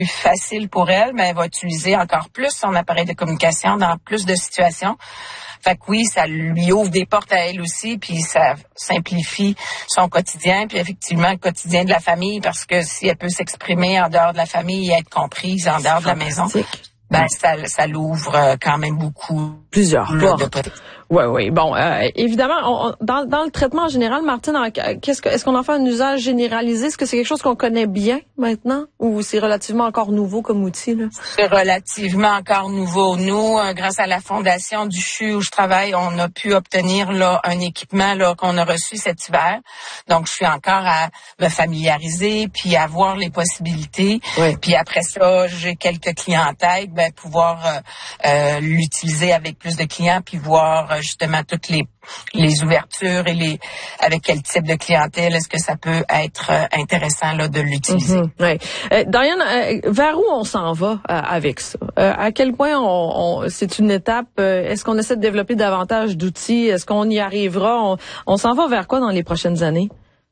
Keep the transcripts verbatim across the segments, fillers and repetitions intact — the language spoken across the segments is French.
facile pour elle, mais elle va utiliser encore plus son appareil de communication dans plus de situations. Fait que oui, ça lui ouvre des portes à elle aussi, puis ça simplifie son quotidien, puis effectivement le quotidien de la famille, parce que si elle peut s'exprimer en dehors de la famille et être comprise en dehors de la maison, ben ça, ça l'ouvre quand même beaucoup. Plusieurs portes. De... Oui, oui. Bon, euh, évidemment, on, on, dans, dans le traitement en général, Martine, qu'est-ce que, est-ce qu'on en fait un usage généralisé? Est-ce que c'est quelque chose qu'on connaît bien maintenant ou c'est relativement encore nouveau comme outil, là? C'est relativement encore nouveau. Nous, euh, grâce à la fondation du C H U où je travaille, on a pu obtenir là un équipement là qu'on a reçu cet hiver. Donc, je suis encore à me familiariser puis à voir les possibilités. Oui. Puis après ça, j'ai quelques clients en tête, ben pouvoir euh, euh, l'utiliser avec plus de clients puis voir euh, justement toutes les les ouvertures et les avec quel type de clientèle est-ce que ça peut être euh, intéressant là de l'utiliser. Mm-hmm, ouais. euh, Diane, euh, vers où on s'en va euh, avec ça? Euh, à quel point on, on c'est une étape? Euh, est-ce qu'on essaie de développer davantage d'outils? Est-ce qu'on y arrivera? On, on s'en va vers quoi dans les prochaines années?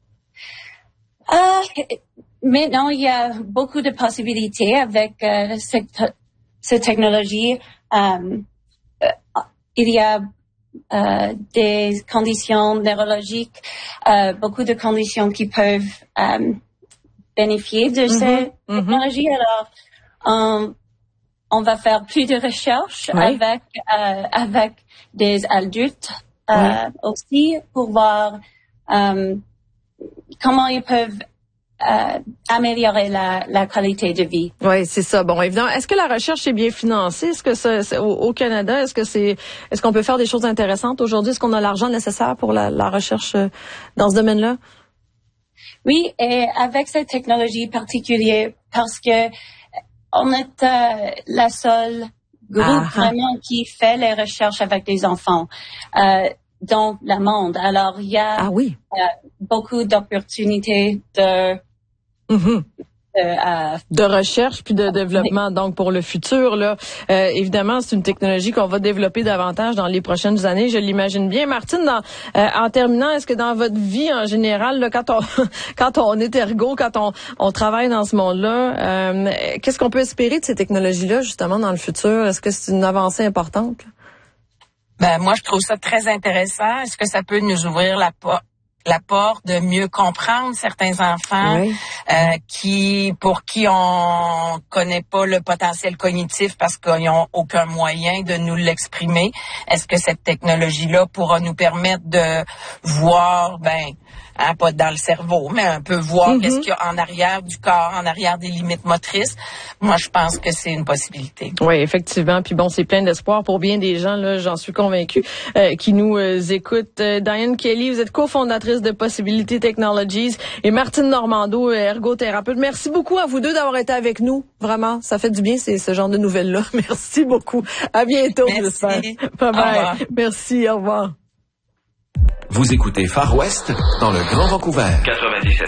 Euh, maintenant, il y a beaucoup de possibilités avec euh, cette, cette technologie. Euh, euh, il y a Euh, des conditions neurologiques, euh, beaucoup de conditions qui peuvent euh, bénéficier de mm-hmm, ces mm-hmm. technologies. Alors, on, on va faire plus de recherches oui. avec euh, avec des adultes euh, oui. aussi pour voir euh, comment ils peuvent Euh, améliorer la, la qualité de vie. Oui, c'est ça. Bon, évidemment, est-ce que la recherche est bien financée? Est-ce que ça, c'est, au, au Canada, est-ce que c'est, est-ce qu'on peut faire des choses intéressantes aujourd'hui? Est-ce qu'on a l'argent nécessaire pour la, la recherche dans ce domaine-là? Oui, et avec cette technologie particulière, parce que on est euh, la seule groupe ah, vraiment ah. qui fait les recherches avec des enfants. Euh, dans le monde. Alors, il y a ah, oui. euh, beaucoup d'opportunités de Mm-hmm. De, euh, de recherche puis de développement donc pour le futur là euh, évidemment c'est une technologie qu'on va développer davantage dans les prochaines années, je l'imagine bien. Martine, dans, euh, en terminant, est-ce que dans votre vie en général là, quand on quand on est ergo, quand on on travaille dans ce monde-là, euh, qu'est-ce qu'on peut espérer de ces technologies-là justement dans le futur? Est-ce que c'est une avancée importante? Ben moi je trouve ça très intéressant. Est-ce que ça peut nous ouvrir la porte la porte de mieux comprendre certains enfants oui. euh, qui pour qui on connaît pas le potentiel cognitif parce qu'ils n'ont aucun moyen de nous l'exprimer. Est-ce que cette technologie-là pourra nous permettre de voir, ben, hein, pas dans le cerveau, mais un peu voir mm-hmm. qu'est-ce qu'il y a en arrière du corps, en arrière des limites motrices? Moi, je pense que c'est une possibilité. Oui, effectivement. Puis bon, c'est plein d'espoir pour bien des gens, là, j'en suis convaincue, euh, qui nous euh, écoutent. Euh, Diane Kelly, vous êtes cofondatrice de Possibility Technologies et Martine Normando, ergothérapeute. Merci beaucoup à vous deux d'avoir été avec nous. Vraiment, ça fait du bien, c'est ce genre de nouvelles-là. Merci beaucoup. À bientôt, j'espère. Bye bye. Merci, au revoir. Vous écoutez Far West dans le Grand Vancouver. quatre-vingt-dix-sept